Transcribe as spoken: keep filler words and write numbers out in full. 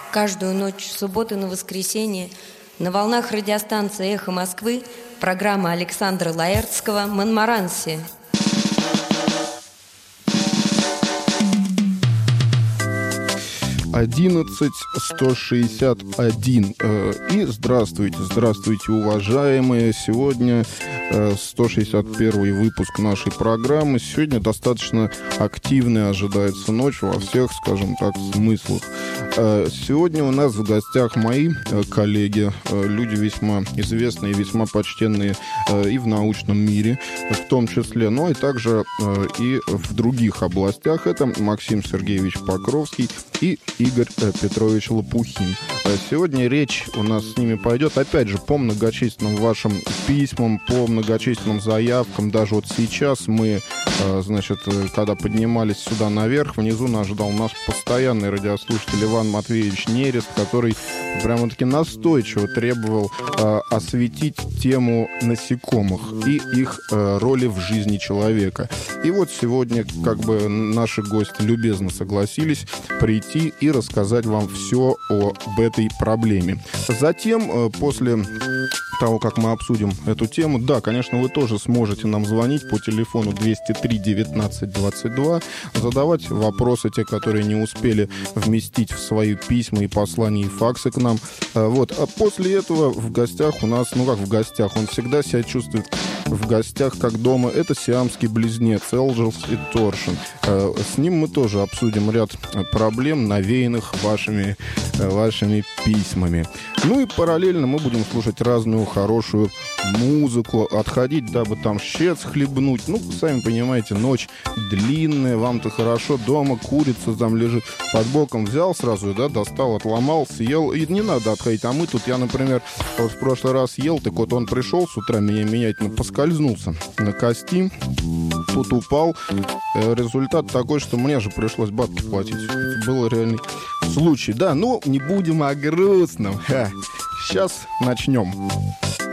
Каждую ночь с субботы на воскресенье на волнах радиостанции «Эхо Москвы» программа Александра Лаэртского «Монмаранси». одиннадцать сто шестьдесят один. И здравствуйте, здравствуйте, уважаемые. Сегодня сто шестьдесят первый выпуск нашей программы. Сегодня достаточно активная ожидается ночь во всех, скажем так, смыслах. Сегодня у нас в гостях мои коллеги, люди весьма известные, весьма почтенные и в научном мире, в том числе, но и также и в других областях. Это Максим Сергеевич Покровский и Игорь Петрович Лопухин. Сегодня речь у нас с ними пойдет, опять же, по многочисленным вашим письмам, по многочисленным заявкам. Даже вот сейчас мы, значит, когда поднимались сюда наверх, внизу нас ждал наш постоянный радиослушатель Иван Матвеевич Нерест, который прямо-таки настойчиво требовал э, осветить тему насекомых и их э, роли в жизни человека. И вот сегодня как бы наши гости любезно согласились прийти и рассказать вам все об этой проблеме. Затем, э, после того, как мы обсудим эту тему, да, конечно, вы тоже сможете нам звонить по телефону двести три девятнадцать двадцать два, задавать вопросы, те, которые не успели вместить в свои письма и послания, и факсы к нам. Вот. А после этого в гостях у нас, ну как в гостях, он всегда себя чувствует в гостях как дома. Это сиамский близнец Элджелс и Торшин. С ним мы тоже обсудим ряд проблем, навеянных вашими, вашими письмами. Ну и параллельно мы будем слушать разную хорошую музыку, отходить, дабы там щец хлебнуть. Ну, сами понимаете, ночь длинная, вам-то хорошо, дома курица там лежит под боком, взял сразу, да, достал, отломал, съел, и не надо отходить. А мы тут, я, например, вот в прошлый раз ел, так вот он пришел с утра, меня менять, ну, поскользнулся на кости, тут упал. Результат такой, что мне же пришлось бабки платить. Это был реальный случай. Да, ну, не будем о грустном. Ха. Сейчас начнем.